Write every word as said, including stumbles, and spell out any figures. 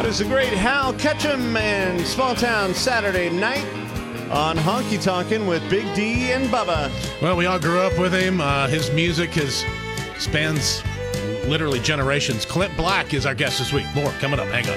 That is the great Hal Ketchum and Small Town Saturday Night on Honky Tonkin' with Big D and Bubba. Well, we all grew up with him. Uh, his music has spans literally generations. Clint Black is our guest this week. More coming up. Hang on.